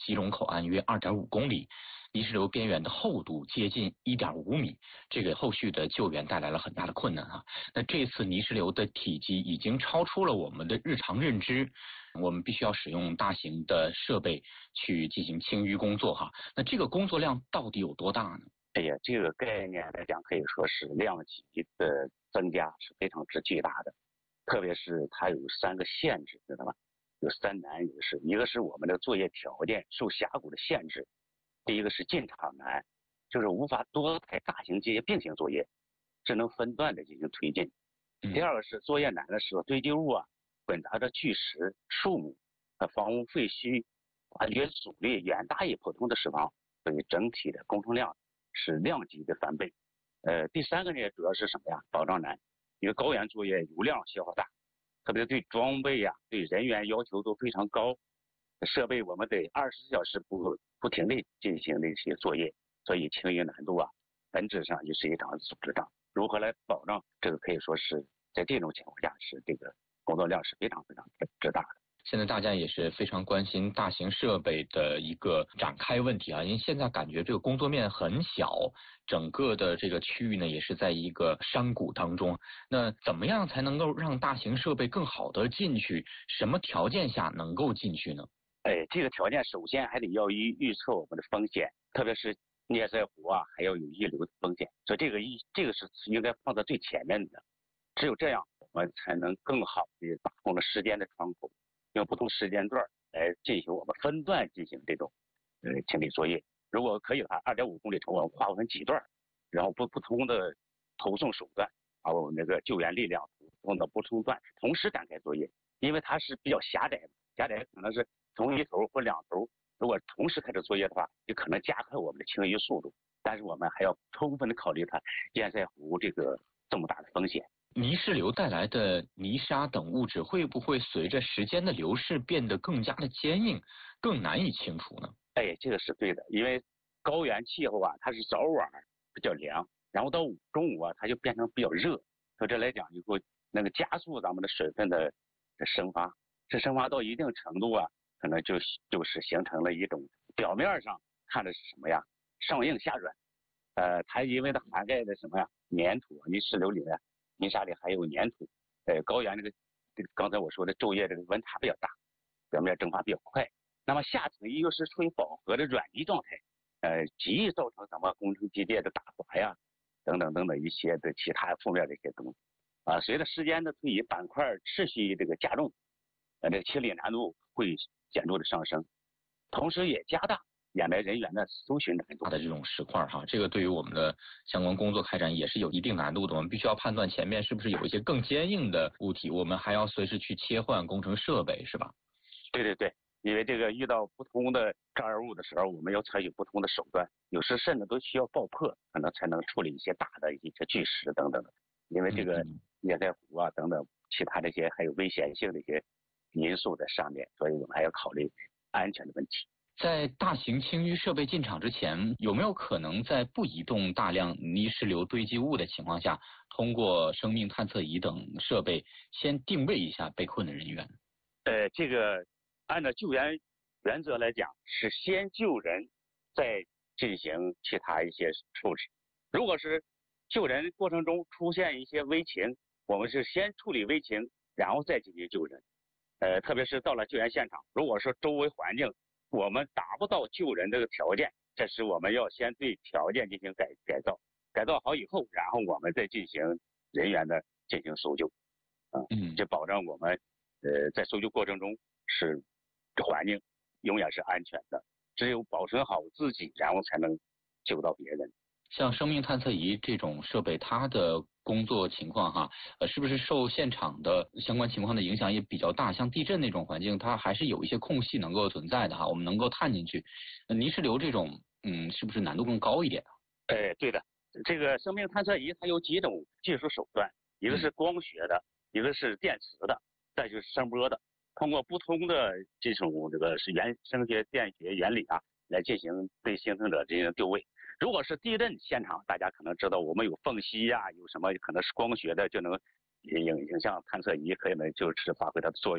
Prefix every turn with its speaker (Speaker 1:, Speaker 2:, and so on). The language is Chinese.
Speaker 1: 基隆口岸约2.5公里，泥石流边缘的厚度接近1.5米，这个后续的救援带来了很大的困难啊。那这次泥石流的体积已经超出了我们的日常认知，我们必须要使用大型的设备去进行清淤工作哈。那这个工作量到底有多大呢？
Speaker 2: 哎呀，这个概念来讲，可以说是量级的增加是非常之巨大的，特别是它有3个限制，知道吧？有3难，一个是我们的作业条件受峡谷的限制，第一个是进场难，就是无法多台大型机械并行作业，只能分段的进行推进。第二个是作业难的时候，堆积物混杂着巨石、树木、房屋废墟，化学阻力远大于普通的石房，所以整体的工程量是量级的翻倍。第3个呢，主要是什么呀？保障难，因为高原作业油量消耗大，特别对装备对人员要求都非常高，设备我们得24小时不停地进行的一些作业，所以清淤难度本质上就是一场组织战。如何来保障这个，可以说是在这种情况下是这个工作量是非常之大的。
Speaker 1: 现在大家也是非常关心大型设备的一个展开问题啊，因为现在感觉这个工作面很小，整个的这个区域呢也是在一个山谷当中。那怎么样才能够让大型设备更好的进去？什么条件下能够进去呢？
Speaker 2: 这个条件首先还得要预测我们的风险，特别是堞塞湖还要有溢流的风险，所以这个是应该放在最前面的。只有这样，我们才能更好的把控了时间的窗口，用不同时间段来进行我们分段进行这种清理作业。如果可以的话，2.5公里程我们划分几段，然后不同的投送手段，把我们那个救援力量送到不同段，同时展开作业。因为它是比较狭窄可能是从一头或2头，如果同时开始作业的话，就可能加快我们的清淤速度。但是我们还要充分的考虑它堞塞湖这么大的风险。
Speaker 1: 泥石流带来的泥沙等物质会不会随着时间的流逝变得更加的坚硬，更难以清除呢？
Speaker 2: 这个是对的，因为高原气候它是早晚比较凉，然后到中午它就变成比较热，所以这来讲就会那个加速咱们的水分的蒸发，这蒸发到一定程度可能就是形成了一种表面上看的是什么呀？上硬下软，它因为它涵盖的什么呀？粘土，泥石流里面泥沙里还有粘土，高原刚才我说的昼夜这个温差比较大，表面蒸发比较快。那么下层又是处于饱和的软泥状态，极易造成什么工程机械的打滑等等一些的其他负面的一些东西随着时间的推移，板块持续这个加重，这个清理难度会显著的上升，同时也加大掩埋人员的搜寻难度
Speaker 1: 的这种石块这个对于我们的相关工作开展也是有一定难度的。我们必须要判断前面是不是有一些更坚硬的物体，我们还要随时去切换工程设备，是吧？
Speaker 2: 对，因为这个遇到不同的障碍物的时候，我们要采取不同的手段，有时甚至都需要爆破，可能才能处理一些大的一些巨石等等的。因为这个堞塞湖等等其他这些还有危险性的一些因素在上面，所以我们还要考虑安全的问题。
Speaker 1: 在大型清淤设备进场之前，有没有可能在不移动大量泥石流堆积物的情况下，通过生命探测仪等设备先定位一下被困的人员？
Speaker 2: 这个按照救援原则来讲，是先救人，再进行其他一些处置。如果是救人过程中出现一些危情，我们是先处理危情，然后再进行救人。特别是到了救援现场，如果说周围环境我们达不到救人这个条件，这时我们要先对条件进行改造，改造好以后，然后我们再进行人员的进行搜救，就保证我们在搜救过程中是环境永远是安全的，只有保存好自己，然后才能救到别人。
Speaker 1: 像生命探测仪这种设备，它的工作情况是不是受现场的相关情况的影响也比较大？像地震那种环境，它还是有一些空隙能够存在的我们能够探进去。泥石流这种，是不是难度更高一点？
Speaker 2: 对的，这个生命探测仪它有几种技术手段，一个是光学的，一个是电磁的，再就是声波的，通过不同的这种是声学电学原理来进行对幸存者进行定位。如果是地震现场，大家可能知道我们有缝隙有什么可能是光学的就能影像探测仪可以就是发挥它的作用。